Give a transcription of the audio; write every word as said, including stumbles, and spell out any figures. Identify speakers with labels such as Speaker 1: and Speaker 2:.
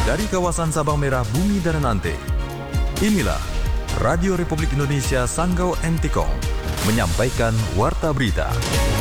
Speaker 1: Dari kawasan Sabang Merah, Bumi dan Nante, inilah Radio Republik Indonesia Sanggau Entikong menyampaikan Warta Berita.